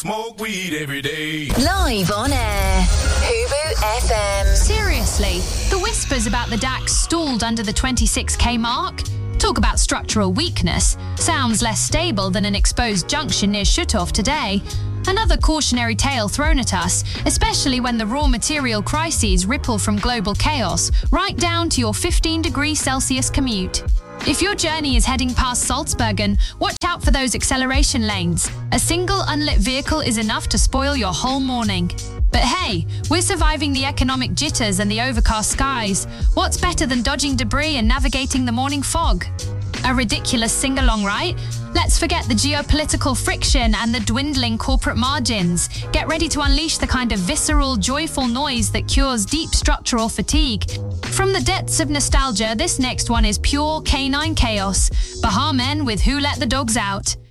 smoke weed every day. Live on air, Hubu FM. Seriously, the whispers about the DAX stalled under the 26k mark? Talk about structural weakness. Sounds less stable than an exposed junction near Schutthof today. Another cautionary tale thrown at us, especially when the raw material crises ripple from global chaos right down to your 15 degrees Celsius commute. If your journey is heading past Salzburgen, watch out for those acceleration lanes. A single unlit vehicle is enough to spoil your whole morning. But hey, we're surviving the economic jitters and the overcast skies. What's better than dodging debris and navigating the morning fog? A ridiculous sing-along, right? Let's forget the geopolitical friction and the dwindling corporate margins. Get ready to unleash the kind of visceral, joyful noise that cures deep structural fatigue. From the depths of nostalgia, this next one is pure canine chaos. Baha Men with Who Let the Dogs Out.